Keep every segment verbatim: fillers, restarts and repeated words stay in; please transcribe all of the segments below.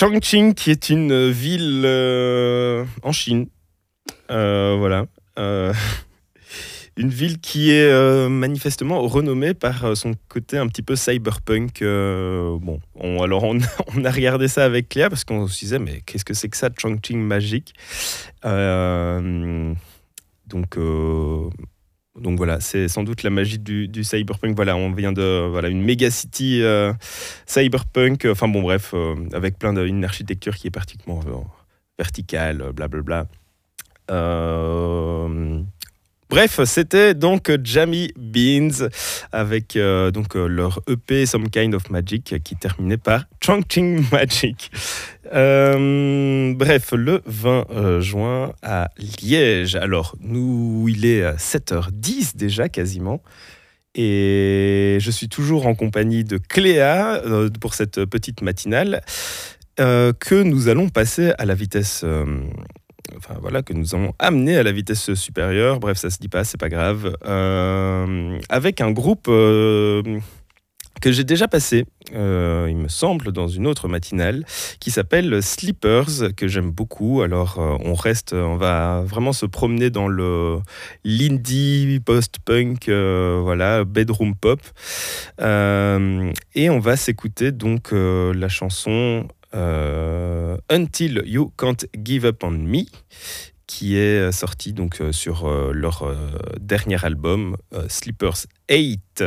Chongqing, qui est une ville euh, en Chine. Euh, voilà. Euh, une ville qui est euh, manifestement renommée par euh, son côté un petit peu cyberpunk. Euh, bon, on, alors on, on a regardé ça avec Cléa parce qu'on se disait, mais qu'est-ce que c'est que ça, Chongqing magique euh, Donc. Euh, Donc voilà, c'est sans doute la magie du, du cyberpunk. Voilà, on vient de voilà une méga city euh, cyberpunk. Enfin bon, bref, euh, avec plein de, une architecture qui est particulièrement euh, verticale, blablabla. Euh, bref, c'était donc Jammy Beans avec euh, donc euh, leur E P Some Kind of Magic qui terminait par Chongqing Magic. Euh, bref, le vingt juin à Liège. Alors, nous, il est sept heures dix déjà quasiment. Et je suis toujours en compagnie de Cléa euh, pour cette petite matinale euh, que nous allons passer à la vitesse... Euh, Enfin voilà, que nous allons amener à la vitesse supérieure. Bref, ça se dit pas, c'est pas grave. Euh, avec un groupe euh, que j'ai déjà passé, euh, il me semble, dans une autre matinale, qui s'appelle Sleepers, que j'aime beaucoup. Alors, euh, on reste, on va vraiment se promener dans le l'indie post-punk, euh, voilà, bedroom pop, euh, et on va s'écouter donc euh, la chanson. Euh, Until You Can't Give Up On Me, qui est sorti donc euh, sur euh, leur euh, dernier album euh, Sleepers eight,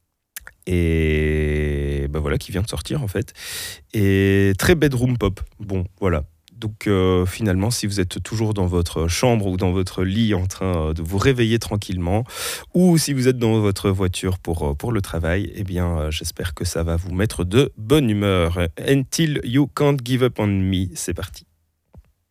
et ben voilà, qui vient de sortir en fait, et très bedroom pop. Bon voilà, donc euh, finalement, si vous êtes toujours dans votre chambre ou dans votre lit en train de vous réveiller tranquillement, ou si vous êtes dans votre voiture pour, pour le travail, eh bien euh, j'espère que ça va vous mettre de bonne humeur. Until You Can't Give Up On Me, c'est parti.